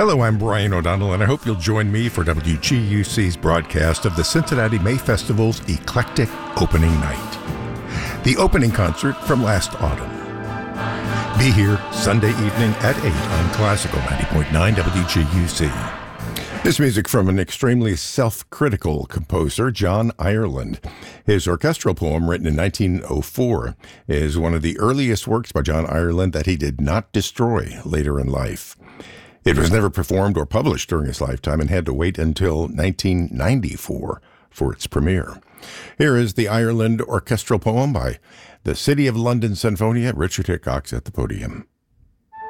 Hello, I'm Brian O'Donnell, and I hope you'll join me for WGUC's broadcast of the Cincinnati May Festival's Eclectic Opening Night. The opening concert from last autumn. Be here Sunday evening at 8 on Classical 90.9 WGUC. This music from an extremely self-critical composer, John Ireland. His orchestral poem, written in 1904, is one of the earliest works by John Ireland that he did not destroy later in life. It was never performed or published during his lifetime and had to wait until 1994 for its premiere. Here is the Ireland orchestral poem by the City of London Sinfonia, Richard Hickox at the podium.